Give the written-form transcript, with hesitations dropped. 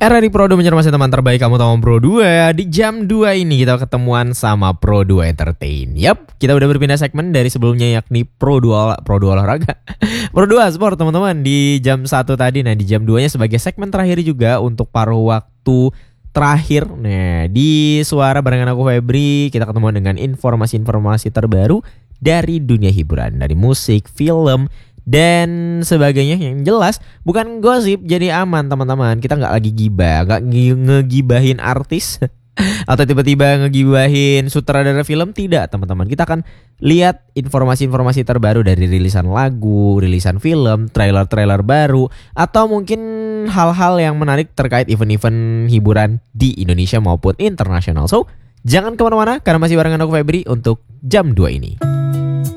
RRI Pro 2 mencermati teman terbaik kamu tahu Pro 2. Di jam 2 ini kita ketemuan sama Pro 2 Entertain. Yap, kita udah berpindah segmen dari sebelumnya yakni Pro 2 olahraga. Pro 2 sport teman-teman di jam 1 tadi. Nah di jam 2 nya sebagai segmen terakhir juga untuk paruh waktu terakhir. Nah di Suara barengan aku Febri, kita ketemu dengan informasi-informasi terbaru dari dunia hiburan, dari musik, film, dan sebagainya. Yang jelas bukan gosip, jadi aman teman-teman. Kita nggak lagi gibah, nggak ngegibahin artis atau tiba-tiba ngegibahin sutradara film. Tidak teman-teman, kita akan lihat informasi-informasi terbaru dari rilisan lagu, rilisan film, trailer-trailer baru, atau mungkin hal-hal yang menarik terkait event-event hiburan di Indonesia maupun internasional. So jangan kemana-mana karena masih barengan aku Febri untuk jam 2 ini.